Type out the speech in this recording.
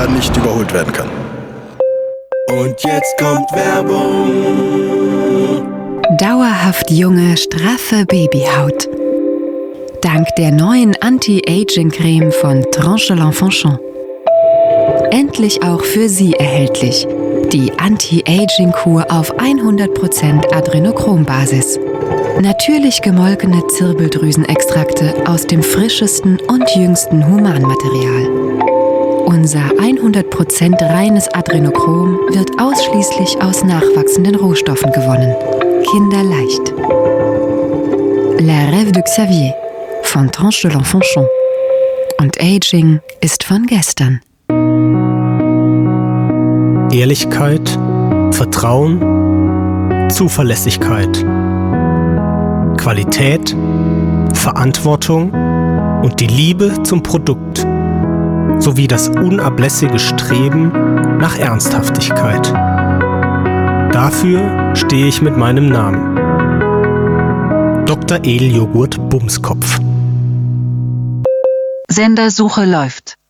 da nicht überholt werden kann. Und jetzt kommt Werbung. Dauerhaft junge, straffe Babyhaut. Dank der neuen Anti-Aging-Creme von Tranche de l'Enfant. Endlich auch für Sie erhältlich. Die Anti-Aging-Kur auf 100% Adrenochrom-Basis. Natürlich gemolkene Zirbeldrüsenextrakte aus dem frischesten und jüngsten Humanmaterial. Unser 100% reines Adrenochrom wird ausschließlich aus nachwachsenden Rohstoffen gewonnen. Kinderleicht. La Rêve de Xavier von Tranche de l'Enfant. Und Aging ist von gestern. Ehrlichkeit, Vertrauen, Zuverlässigkeit, Qualität, Verantwortung und die Liebe zum Produkt sowie das unablässige Streben nach Ernsthaftigkeit. Dafür stehe ich mit meinem Namen. Dr. Edeljoghurt Bumskopf. Sendersuche läuft.